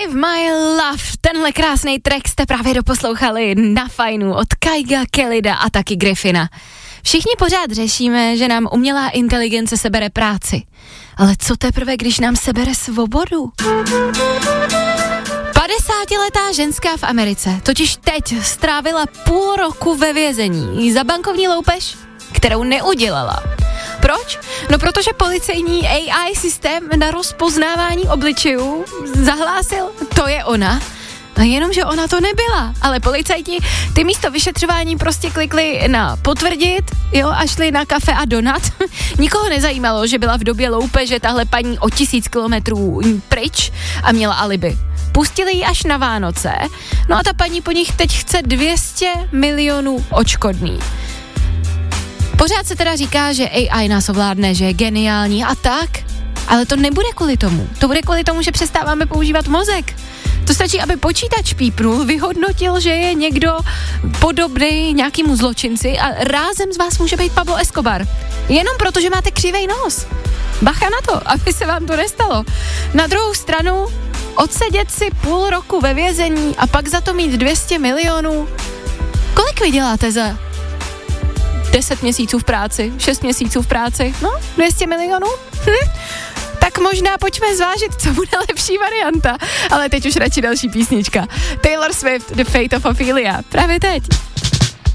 Save My Love, tenhle krásný track jste právě doposlouchali na Fajnu od Kaiga, Kellida a taky Griffina. Všichni pořád řešíme, že nám umělá inteligence sebere práci. Ale co teprve, když nám sebere svobodu? 50letá ženská v Americe totiž teď strávila půl roku ve vězení za bankovní loupež, kterou neudělala. Proč? No protože policejní AI systém na rozpoznávání obličejů zahlásil, to je ona. A jenomže ona to nebyla, ale policajti ty místo vyšetřování prostě klikli na potvrdit, jo, a šli na kafe a donut. Nikoho nezajímalo, že byla v době loupeže tahle paní o 1000 kilometrů pryč a měla alibi. Pustili ji až na Vánoce, no a ta paní po nich teď chce 200 milionů odškodný. Pořád se teda říká, že AI nás ovládne, že je geniální a tak, ale to nebude kvůli tomu. To bude kvůli tomu, že přestáváme používat mozek. To stačí, aby počítač pípnul, vyhodnotil, že je někdo podobný nějakému zločinci a rázem z vás může být Pablo Escobar. Jenom proto, že máte křivej nos. Bacha na to, aby se vám to nestalo. Na druhou stranu, odsedět si půl roku ve vězení a pak za to mít 200 milionů. Kolik vy děláte za 10 měsíců v práci, 6 měsíců v práci? No, 200 milionů? Tak možná pojďme zvážit, co bude lepší varianta. Ale teď už radši další písnička. Taylor Swift, The Fate of Ophelia. Právě teď.